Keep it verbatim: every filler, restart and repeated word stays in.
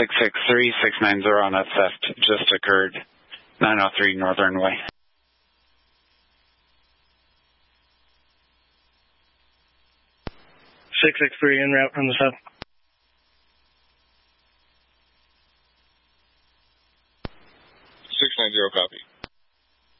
six six three, six nine zero on that theft just occurred, nine oh three Northern Way. six six three en route from the south. six nine zero, copy.